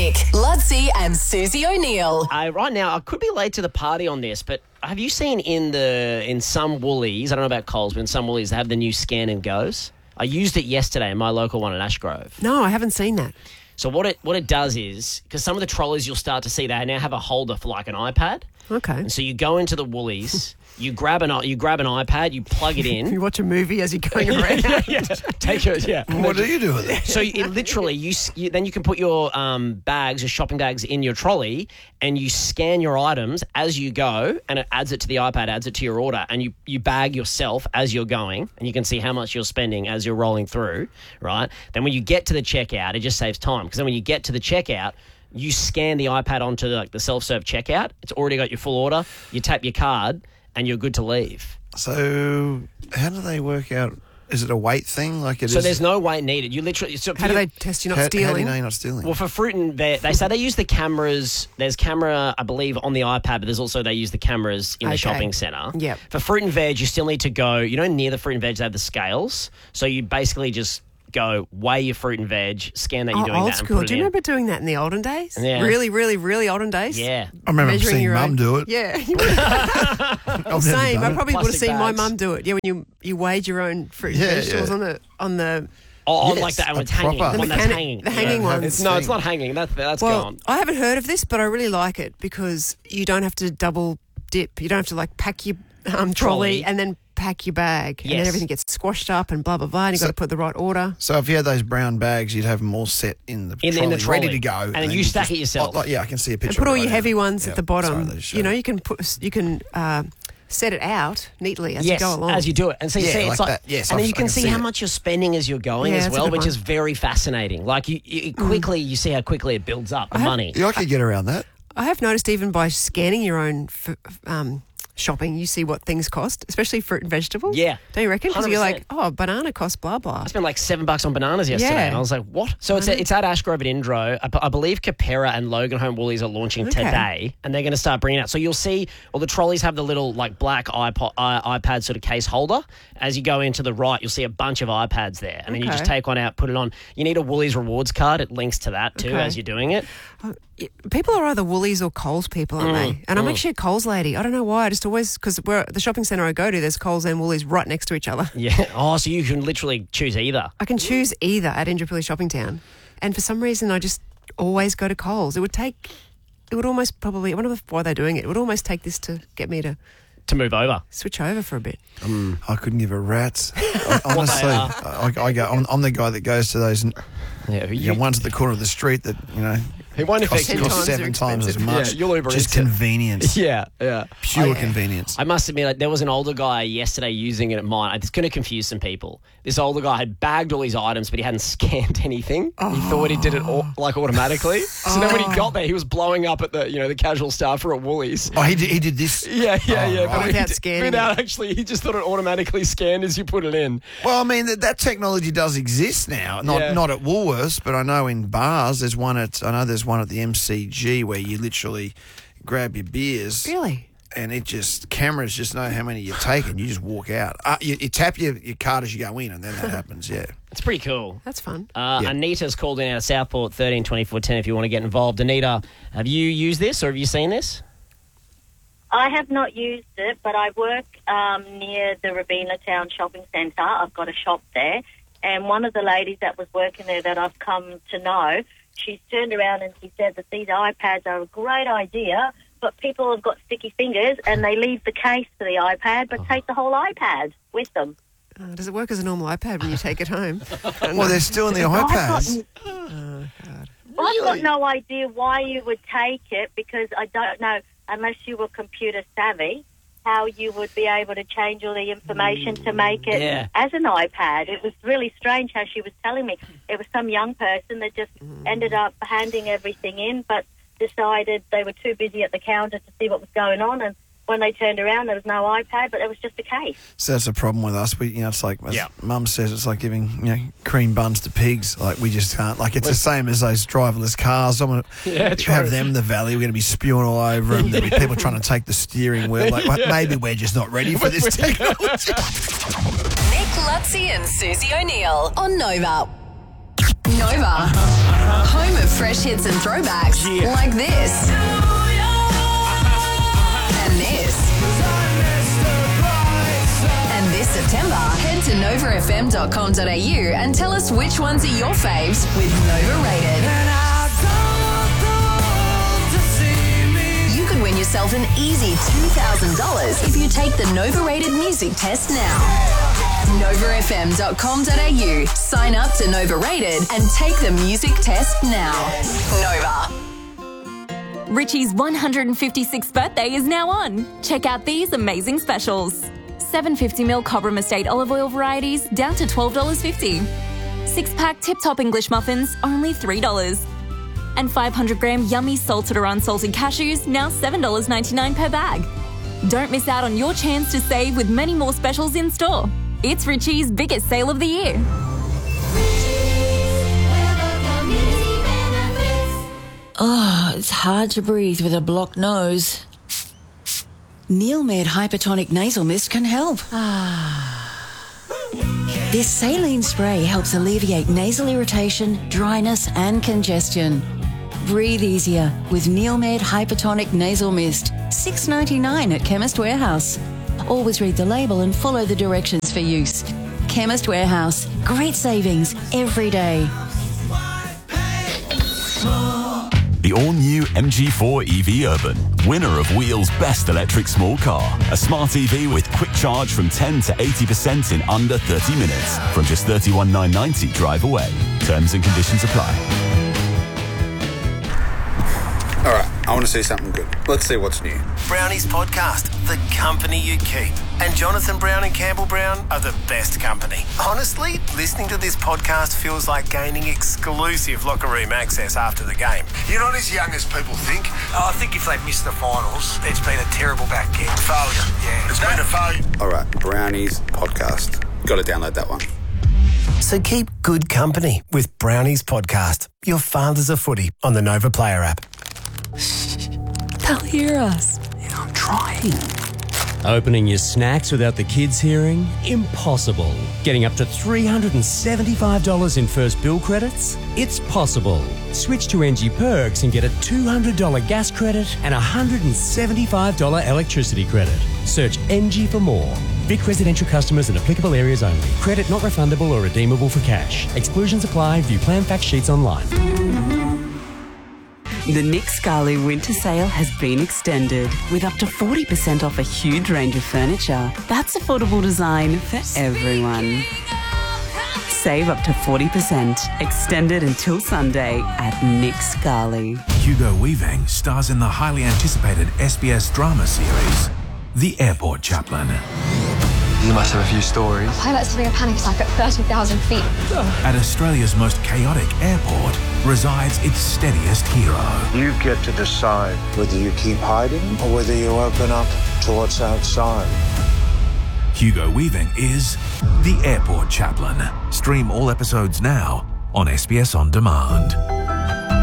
Nick, Lutzi and Susie O'Neill. Right now, I could be late to the party on this, but have you seen in some Woolies, I don't know about Coles, but in some Woolies, they have the new Scan and Goes? I used it yesterday in my local one at Ashgrove. No, I haven't seen that. So what it does is, because some of the trolleys you'll start to see, they now have a holder for like an iPad. Okay. And so you go into the Woolies, you grab an iPad, you plug it in. You watch a movie as you're going around. Take it, yeah. What do you do with it? So it literally, then you can put your bags, your shopping bags in your trolley, and you scan your items as you go, and it adds it to the iPad, adds it to your order, and you bag yourself as you're going, and you can see how much you're spending as you're rolling through, right? Then when you get to the checkout, it just saves time, because then when you get to the checkout, you scan the iPad onto the self-serve checkout. It's already got your full order. You tap your card, and you're good to leave. So how do they work out? Is it a weight thing? So there's no weight needed. You literally. How do they test you're not stealing? How do you know you're not stealing? Well, for fruit and veg, they say they use the cameras. There's camera, I believe, on the iPad, but there's also they use the cameras in the shopping centre. Yeah. For fruit and veg, you still need to go. Near the fruit and veg, they have the scales. So you basically just go weigh your fruit and veg, scan that you're doing old that, school. and put Do it you in. remember doing that in the olden days? Yeah. Really, really, really olden days? Yeah. I remember Measuring seeing your Mum own- do it. Yeah. I've Same. never I done it. probably would have Plastic seen my bags. mum do it. Yeah, when you weighed your own fruit and Yeah, vegetables yeah. on the Oh, Yes, like that, and a it's hanging. proper- One The that's mechanic- hanging. the hanging Yeah. ones. It's not hanging. That's Well, gone. I haven't heard of this, but I really like it because you don't have to double dip. You don't have to pack your trolley and then pack your bag, and then Yes. everything gets squashed up and blah blah blah. And you've got to put the right order. So if you had those brown bags, you'd have them all set in the In the trolley, trolley. ready to go. And then you stack it yourself. I can see a picture. And put all of it your right heavy now. ones Yeah, at the bottom. sorry, they just showed it. You can set it out neatly as you Yes, go along. as you do it. And so you Yeah, see, it's like like, that. Yes, and then I you can can see see how it. much you're spending as you're going Yeah, as that's a well, good which one. is very fascinating. Like you quickly, you see how quickly it builds up the money. Yeah, I could get around that. I have noticed even by scanning your own shopping, you see what things cost, especially fruit and vegetables. Yeah. Don't you reckon? Because you're 100%. like, oh, banana costs blah blah. I spent like $7 on bananas yesterday, Yeah. and I was like, "What?" So it's at Ashgrove at Indro. I believe Capera and Logan Home Woolies are launching today, and they're going to start bringing out. So you'll see, the trolleys have the little black iPad sort of case holder. As you go into the right, you'll see a bunch of iPads there, and then you just take one out, put it on. You need a Woolies rewards card. It links to that too as you're doing it. People are either Woolies or Coles people, aren't they? And I'm actually a Coles lady. I don't know why. I just always, because the shopping centre I go to, there's Coles and Woolies right next to each other. Yeah. Oh, so you can literally choose either. I can choose either at Indooroopilly Shopping Town. And for some reason, I just always go to Coles. It would almost probably, I wonder why they're doing it. It would almost take this to get me to move over. switch over for a bit. I couldn't give a rat's. Honestly, I'm the guy that goes to those ones at the corner of the street that, It won't affect cost you. 10 times 7 times as expensive. much. Yeah, you'll Uber Just Eats it. convenience. Yeah. Pure convenience. I must admit, there was an older guy yesterday using it at mine. It's going to confuse some people. This older guy had bagged all his items, but he hadn't scanned anything. He thought he did it automatically. So then when he got there, he was blowing up at the casual staffer at Woolies. Oh, he did this? Yeah. right. But Without scanning Without actually, he just thought it automatically scanned as you put it in. Well, I mean, that technology does exist now. Not at Woolworths, but I know in bars there's one at the MCG where you literally grab your beers. Really? And cameras just know how many you've taken. You just walk out. You tap your card as you go in, and then that happens, yeah. It's pretty cool. That's fun. Anita's called in out of Southport, 13 24 10 if you want to get involved. Anita, have you used this or have you seen this? I have not used it, but I work near the Robina Town Shopping Centre. I've got a shop there. And one of the ladies that was working there that I've come to know, she's turned around and she said that these iPads are a great idea, but people have got sticky fingers and they leave the case for the iPad but take the whole iPad with them. Does it work as a normal iPad when you take it home? Well, they're still in the iPads. I've got no idea why you would take it because I don't know, unless you were computer savvy, how you would be able to change all the information to make it as an iPad. It was really strange how she was telling me. It was some young person that just ended up handing everything in but decided they were too busy at the counter to see what was going on, and when they turned around there was no iPad, but it was just a case. So that's a problem with us. We, it's like, as Mum says, it's like giving, cream buns to pigs. Like, we just can't. Like, it's the same as those driverless cars. Someone have them the valley. We're going to be spewing all over them. There'll be people trying to take the steering wheel. Like, maybe we're just not ready for this technology. Nick, Lutzi and Susie O'Neill on Nova. Nova. Home of fresh hits and throwbacks like this. And this. And this September, head to novafm.com.au and tell us which ones are your faves with Nova Rated. You could win yourself an easy $2,000 if you take the Nova Rated music test now. novafm.com.au. Sign up to Nova Rated and take the music test now. Nova. Richie's 156th birthday is now on. Check out these amazing specials. 750ml Cobram Estate olive oil varieties down to $12.50. 6-pack Tip Top English muffins, only $3. And 500-gram yummy salted or unsalted cashews, now $7.99 per bag. Don't miss out on your chance to save with many more specials in store. It's Richie's biggest sale of the year. Oh, it's hard to breathe with a blocked nose. Neilmed Hypertonic Nasal Mist can help. This saline spray helps alleviate nasal irritation, dryness and congestion. Breathe easier with Neilmed Hypertonic Nasal Mist. $6.99 at Chemist Warehouse. Always read the label and follow the directions for use. Chemist Warehouse. Great savings every day. The all-new MG4 EV Urban, winner of Wheel's Best Electric Small Car. A smart EV with quick charge from 10 to 80% in under 30 minutes. From just $31,990 drive away. Terms and conditions apply. All right, I want to see something good. Let's see what's new. Brownies Podcast, the company you keep. And Jonathan Brown and Campbell Brown are the best company. Honestly, listening to this podcast feels like gaining exclusive locker room access after the game. You're not as young as people think. I think if they've missed the finals, it's been a terrible back end. Failure, yeah. It's been a failure. All right, Brownies Podcast. Got to download that one. So keep good company with Brownies Podcast. Your father's a footy on the Nova Player app. They'll hear us. Yeah, I'm trying. Opening your snacks without the kids hearing? Impossible. Getting up to $375 in first bill credits? It's possible. Switch to NG Perks and get a $200 gas credit and a $175 electricity credit. Search NG for more. Vic residential customers in applicable areas only. Credit not refundable or redeemable for cash. Exclusions apply. View plan fact sheets online. The Nick Scali winter sale has been extended with up to 40% off a huge range of furniture. That's affordable design for everyone. Save up to 40%. Extended until Sunday at Nick Scali. Hugo Weaving stars in the highly anticipated SBS drama series, The Airport Chaplain. You must have a few stories. Pilot's having a panic attack at 30,000 feet. At Australia's most chaotic airport resides its steadiest hero. You get to decide whether you keep hiding or whether you open up to what's outside. Hugo Weaving is The Airport Chaplain. Stream all episodes now on SBS On Demand.